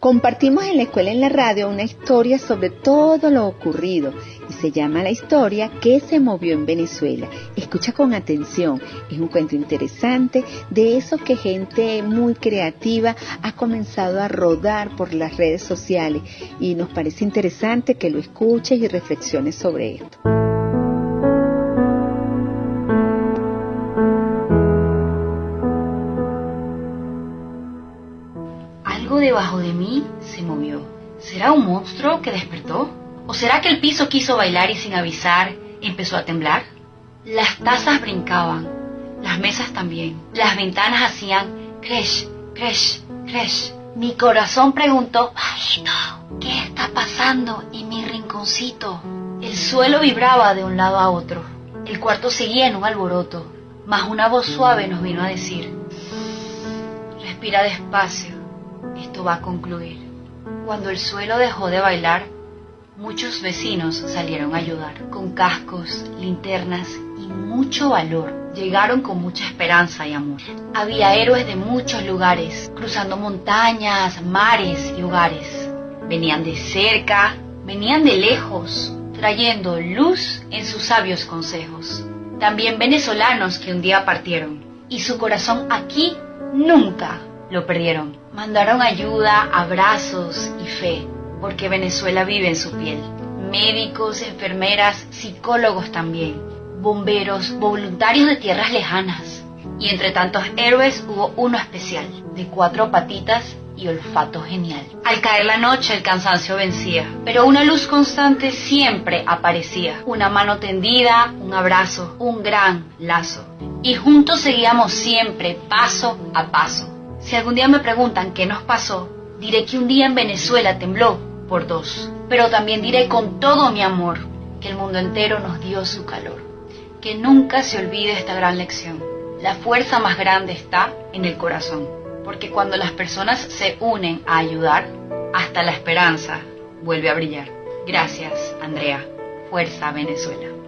Compartimos en la escuela en la radio una historia sobre todo lo ocurrido y se llama la historia ¿Qué se movió en Venezuela? Escucha con atención, es un cuento interesante de eso que gente muy creativa ha comenzado a rodar por las redes sociales y nos parece interesante que lo escuches y reflexiones sobre esto. Algo debajo de mí se movió. ¿Será un monstruo que despertó? ¿O será que el piso quiso bailar y sin avisar empezó a temblar? Las tazas brincaban, las mesas también. Las ventanas hacían cresh, cresh, cresh. Mi corazón preguntó, bajito, ¿qué está pasando en mi rinconcito? El suelo vibraba de un lado a otro. El cuarto seguía en un alboroto. Mas una voz suave nos vino a decir, respira despacio. Esto va a concluir. Cuando el suelo dejó de bailar, muchos vecinos salieron a ayudar. Con cascos, linternas y mucho valor. Llegaron con mucha esperanza y amor. Había héroes de muchos lugares, cruzando montañas, mares y hogares. Venían de cerca, venían de lejos, trayendo luz en sus sabios consejos. También venezolanos que un día partieron, y su corazón aquí nunca lo perdieron. Mandaron ayuda, abrazos y fe, porque Venezuela vive en su piel. Médicos, enfermeras, psicólogos también, bomberos, voluntarios de tierras lejanas. Y entre tantos héroes hubo uno especial, de 4 patitas y olfato genial. Al caer la noche el cansancio vencía, pero una luz constante siempre aparecía. Una mano tendida, un abrazo, un gran lazo. Y juntos seguíamos siempre, paso a paso. Si algún día me preguntan qué nos pasó, diré que un día en Venezuela tembló por 2. Pero también diré con todo mi amor que el mundo entero nos dio su calor. Que nunca se olvide esta gran lección. La fuerza más grande está en el corazón. Porque cuando las personas se unen a ayudar, hasta la esperanza vuelve a brillar. Gracias, Andrea. Fuerza, Venezuela.